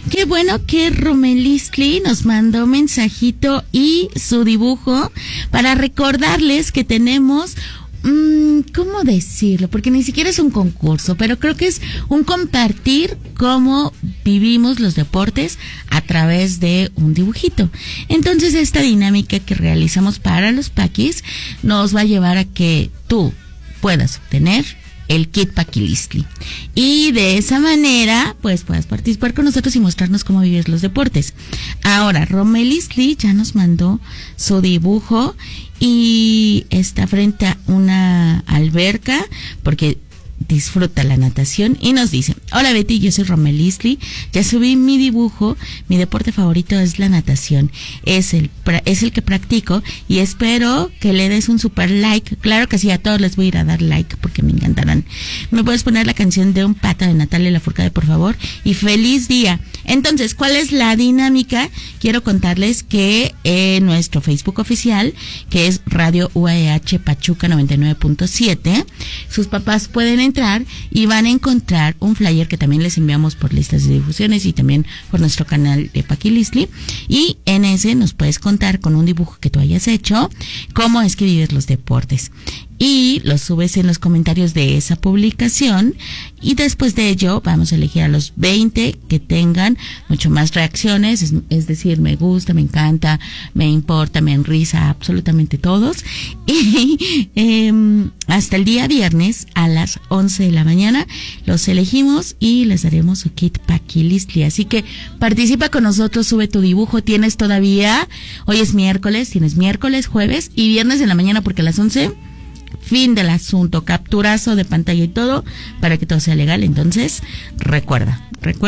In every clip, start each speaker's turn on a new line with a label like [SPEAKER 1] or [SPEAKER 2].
[SPEAKER 1] Qué bueno que Romelistli nos mandó un mensajito y su dibujo para recordarles que tenemos, ¿cómo decirlo? Porque ni siquiera es un concurso, pero creo que es un compartir cómo vivimos los deportes a través de un dibujito. Entonces, esta dinámica que realizamos para los paquis nos va a llevar a que tú puedas obtener el kit Paquilistli. Y de esa manera, pues puedas participar con nosotros y mostrarnos cómo vives los deportes. Ahora, Romelistli ya nos mandó su dibujo y está frente a una alberca porque disfruta la natación y nos dice: hola Betty, yo soy Romelistli, ya subí mi dibujo, mi deporte favorito es la natación, es el que practico y espero que le des un super like. Claro que sí, a todos les voy a ir a dar like porque me encantarán. ¿Me puedes poner la canción de Un Pato de Natalia Lafourcade, por favor? Y feliz día. Entonces, ¿cuál es la dinámica? Quiero contarles que nuestro Facebook oficial, que es Radio UAEH Pachuca 99.7, sus papás pueden entrar y van a encontrar un flyer que también les enviamos por listas de difusiones y también por nuestro canal de Paquilistli, y en ese nos puedes contar con un dibujo que tú hayas hecho cómo es que vives los deportes y los subes en los comentarios de esa publicación, y después de ello vamos a elegir a los 20 que tengan mucho más reacciones, es decir, me gusta, me encanta, me importa, me enrisa, absolutamente todos, y hasta el día viernes a las 11 de la mañana los elegimos y les daremos su kit Paquilistli. Así que participa con nosotros, sube tu dibujo, tienes todavía, hoy es miércoles, tienes miércoles, jueves y viernes en la mañana, porque a las 11 fin del asunto, capturazo de pantalla y todo para que todo sea legal. Entonces, recuerda,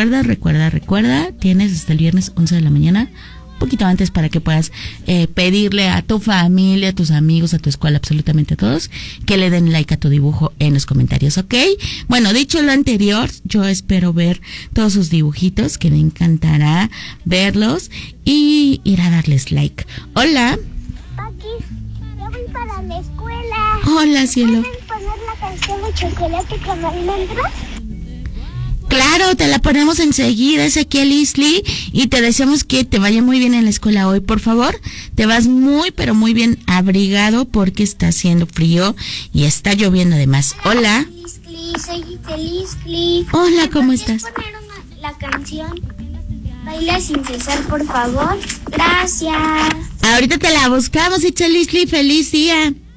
[SPEAKER 1] tienes hasta el viernes 11 de la mañana, un poquito antes, para que puedas pedirle a tu familia, a tus amigos, a tu escuela, absolutamente a todos, que le den like a tu dibujo en los comentarios, ¿ok? Bueno, dicho lo anterior, yo espero ver todos sus dibujitos, que me encantará verlos y ir a darles like. Hola.
[SPEAKER 2] Para la escuela.
[SPEAKER 1] Hola, cielo.
[SPEAKER 2] ¿Puedes poner la canción de Chocolate con almendras?
[SPEAKER 1] Claro, te la ponemos enseguida, Ezequiel Isli, y te deseamos que te vaya muy bien en la escuela hoy. Por favor, te vas muy, pero muy bien abrigado porque está haciendo frío y está lloviendo además. Hola.
[SPEAKER 2] Soy Giseli.
[SPEAKER 1] Hola, ¿cómo estás?
[SPEAKER 2] ¿Puedes poner la canción Baila sin cesar, por favor? Gracias.
[SPEAKER 1] Ahorita te la buscamos, Giseli Isli. Feliz día.